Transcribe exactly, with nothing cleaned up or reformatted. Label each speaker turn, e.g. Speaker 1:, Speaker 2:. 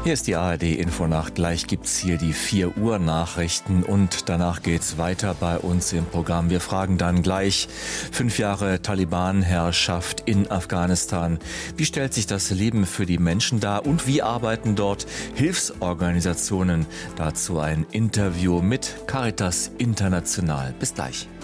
Speaker 1: Hier ist die A R D-Infonacht. Gleich gibt's hier die vier Uhr Nachrichten und danach geht's weiter bei uns im Programm. Wir fragen dann gleich, fünf Jahre Taliban-Herrschaft in Afghanistan. Wie stellt sich das Leben für die Menschen dar und wie arbeiten dort Hilfsorganisationen? Dazu ein Interview mit Caritas International. Bis gleich.